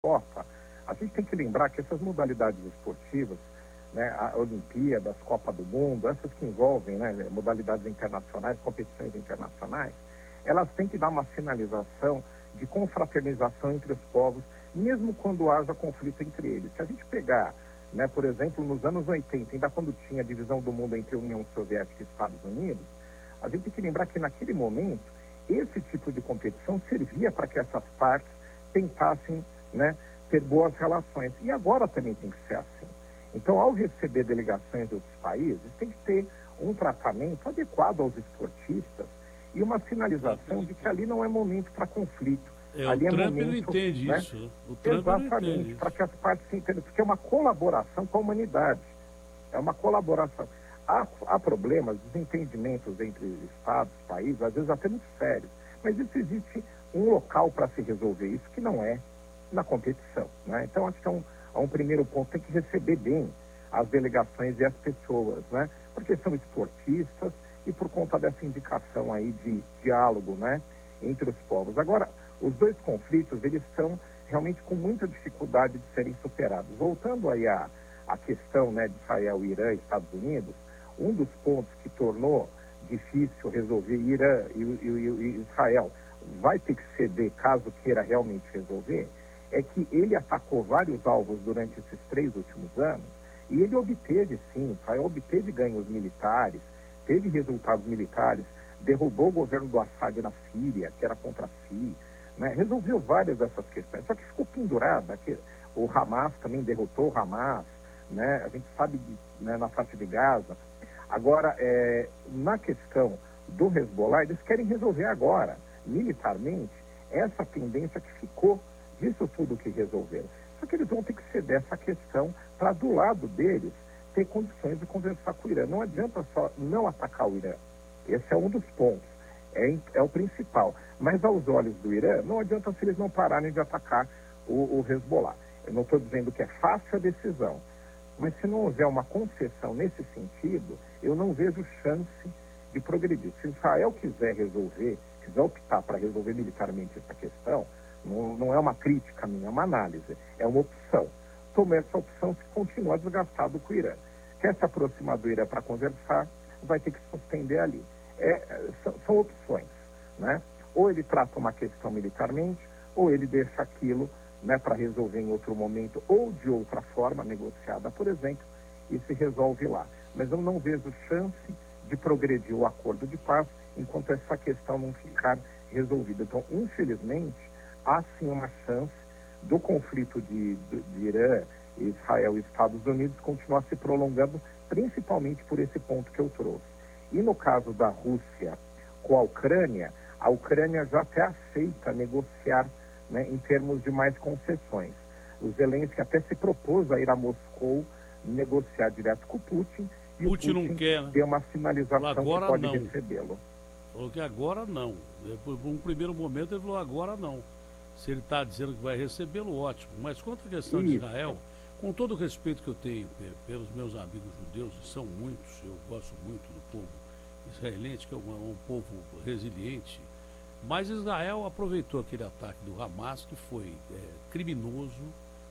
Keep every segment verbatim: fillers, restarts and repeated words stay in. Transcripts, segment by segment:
Copa, a gente tem que lembrar que essas modalidades esportivas, né, a Olimpíadas, Copa do Mundo, essas que envolvem, né, modalidades internacionais, competições internacionais, elas têm que dar uma sinalização de confraternização entre os povos, mesmo quando haja conflito entre eles. Se a gente pegar, né, por exemplo, nos anos oitenta, ainda quando tinha a divisão do mundo entre União Soviética e Estados Unidos, a gente tem que lembrar que naquele momento, esse tipo de competição servia para que essas partes tentassem, né, ter boas relações. E agora também tem que ser assim. Então, ao receber delegações de outros países, tem que ter um tratamento adequado aos esportistas e uma sinalização de que ali não é momento para conflito. É, ali o é Trump momento, não entende né, isso. O Trump não entende exatamente, isso. para que as partes se entendam, porque é uma colaboração com a humanidade. É uma colaboração. Há, há problemas, desentendimentos entre estados, países, às vezes até muito sérios, mas isso existe um local para se resolver isso, que não é na competição, né? Então, acho que é um, é um primeiro ponto, tem que receber bem as delegações e as pessoas, né? Porque são esportistas e por conta dessa indicação aí de diálogo, né, entre os povos. Agora, os dois conflitos, eles são realmente com muita dificuldade de serem superados. Voltando aí à, à questão, né, de Israel, Irã e Estados Unidos, um dos pontos que tornou difícil resolver Irã e, e, e Israel vai ter que ceder caso queira realmente resolver, é que ele atacou vários alvos durante esses três últimos anos e ele obteve, sim, Israel obteve ganhos militares, teve resultados militares, derrubou o governo do Assad na Síria, que era contra si, né? Resolveu várias dessas questões, só que ficou pendurada, que o Hamas também derrotou o Hamas, né? A gente sabe, de, né, na faixa de Gaza. Agora, é, na questão do Hezbollah, eles querem resolver agora, militarmente, essa tendência que ficou disso tudo que resolveram. Só que eles vão ter que ceder essa questão para, do lado deles, ter condições de conversar com o Irã. Não adianta só não atacar o Irã. Esse é um dos pontos. É, é o principal. Mas, aos olhos do Irã, não adianta se eles não pararem de atacar o, o Hezbollah. Eu não estou dizendo que é fácil a decisão, mas se não houver uma concessão nesse sentido, eu não vejo chance de progredir. Se Israel quiser resolver, quiser optar para resolver militarmente essa questão, não, não é uma crítica minha, é uma análise, é uma opção. Tomar essa opção se continuar desgastado com o Irã. Quer se aproximar do Irã para conversar, vai ter que se suspender ali. É, são, são opções, né? Ou ele trata uma questão militarmente, ou ele deixa aquilo, né, para resolver em outro momento, ou de outra forma, negociada, por exemplo, e se resolve lá. Mas eu não vejo chance de progredir o acordo de paz enquanto essa questão não ficar resolvida. Então, infelizmente, há sim uma chance do conflito de, de, de Irã, Israel e Estados Unidos continuar se prolongando, principalmente por esse ponto que eu trouxe. E no caso da Rússia com a Ucrânia, a Ucrânia já até aceita negociar, né, em termos de mais concessões. O Zelensky até se propôs a ir a Moscou negociar direto com o Putin, e Putin o Putin não quer, né? deu uma sinalização Agora que pode não. recebê-lo. Falou que agora não. Por um primeiro momento ele falou agora não. Se ele está dizendo que vai recebê-lo, ótimo. Mas quanto à questão Isso. de Israel, com todo o respeito que eu tenho pelos meus amigos judeus, e são muitos, eu gosto muito do povo israelense, que é um, um povo resiliente, mas Israel aproveitou aquele ataque do Hamas, que foi é, criminoso,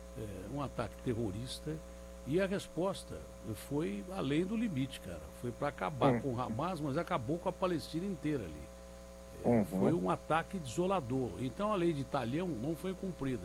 é, um ataque terrorista, e a resposta foi além do limite, cara. Foi para acabar Uhum. com o Hamas, mas acabou com a Palestina inteira ali. É, Uhum. Foi um ataque desolador. Então a lei de Italião não foi cumprida.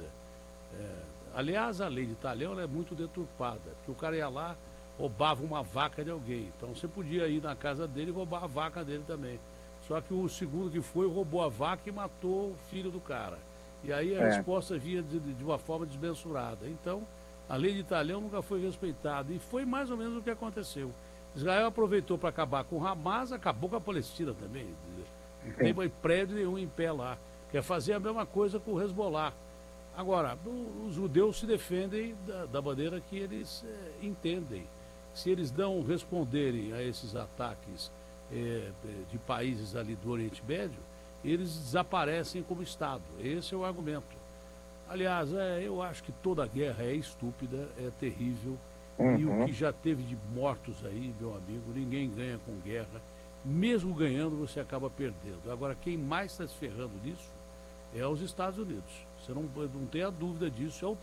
É, aliás, a lei de Italião ela é muito deturpada, porque o cara ia lá, roubava uma vaca de alguém. Então você podia ir na casa dele e roubar a vaca dele também. Só que o segundo que foi roubou a vaca e matou o filho do cara. E aí a É. resposta vinha de, de uma forma desmensurada. Então, a lei de Italião nunca foi respeitada. E foi mais ou menos o que aconteceu. Israel aproveitou para acabar com o Hamas, acabou com a Palestina também. Não tem mais prédio nenhum em pé lá. Quer fazer a mesma coisa com o Hezbollah. Agora, os judeus se defendem da, da maneira que eles é, entendem. Se eles não responderem a esses ataques É, de países ali do Oriente Médio, eles desaparecem como Estado. Esse é o argumento. Aliás, é, eu acho que toda guerra é estúpida, é terrível, Uhum. e o que já teve de mortos aí, meu amigo, ninguém ganha com guerra. Mesmo ganhando, você acaba perdendo. Agora, quem mais está se ferrando nisso é os Estados Unidos. Você não, não tem a dúvida disso, é o